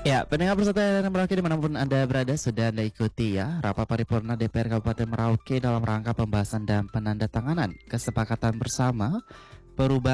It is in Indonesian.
Ya, pendengar peserta yang Merauke dimanapun Anda berada sudah Anda ikuti ya rapat paripurna DPR Kabupaten Merauke dalam rangka pembahasan dan penandatanganan kesepakatan bersama perubahan